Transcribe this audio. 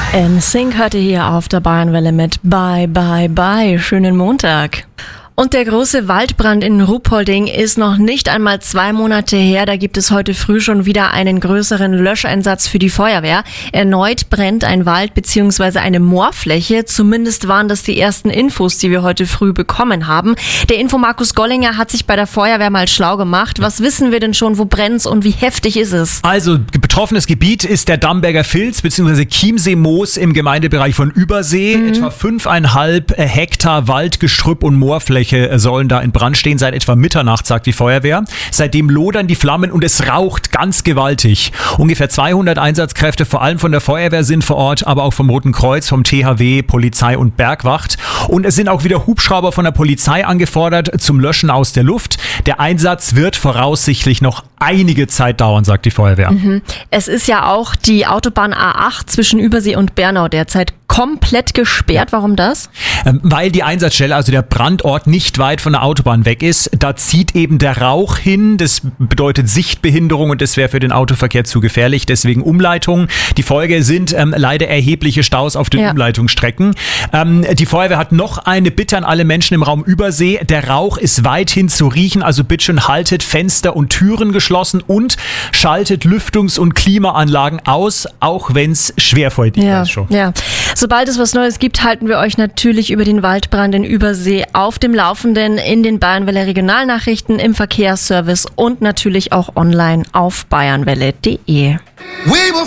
NSYNC hörte hier auf der Bayernwelle mit Bye Bye Bye. Schönen Montag. Und der große Waldbrand in Ruhpolding ist noch nicht einmal 2 Monate her. Da gibt es heute früh schon wieder einen größeren Löscheinsatz für die Feuerwehr. Erneut brennt ein Wald bzw. eine Moorfläche. Zumindest waren das die ersten Infos, die wir heute früh bekommen haben. Der Info Markus Gollinger hat sich bei der Feuerwehr mal schlau gemacht. Was wissen wir denn schon? Wo brennt's und wie heftig ist es? Also, betroffenes Gebiet ist der Damberger Filz bzw. Chiemsee-Moos im Gemeindebereich von Übersee. Etwa 5,5 Hektar Wald, Gestrüpp und Moorfläche sollen da in Brand stehen seit etwa Mitternacht, sagt die Feuerwehr. Seitdem lodern die Flammen und es raucht ganz gewaltig. Ungefähr 200 Einsatzkräfte, vor allem von der Feuerwehr, sind vor Ort, aber auch vom Roten Kreuz, vom THW, Polizei und Bergwacht. Und es sind auch wieder Hubschrauber von der Polizei angefordert zum Löschen aus der Luft. Der Einsatz wird voraussichtlich noch einige Zeit dauern, sagt die Feuerwehr. Es ist ja auch die Autobahn A8 zwischen Übersee und Bernau derzeit komplett gesperrt. Warum das? Weil die Einsatzstelle, also der Brandort, nicht weit von der Autobahn weg ist. Da zieht eben der Rauch hin. Das bedeutet Sichtbehinderung und das wäre für den Autoverkehr zu gefährlich. Deswegen Umleitung. Die Folge sind leider erhebliche Staus auf den Umleitungsstrecken. Die Feuerwehr hat noch eine Bitte an alle Menschen im Raum Übersee. Der Rauch ist weithin zu riechen. Also bitte schön haltet Fenster und Türen geschlossen und schaltet Lüftungs- und Klimaanlagen aus, auch wenn es schwerfällig ist schon. Ja. Sobald es was Neues gibt, halten wir euch natürlich über den Waldbrand in Übersee auf dem Laufenden in den Bayernwelle Regionalnachrichten, im Verkehrsservice und natürlich auch online auf bayernwelle.de.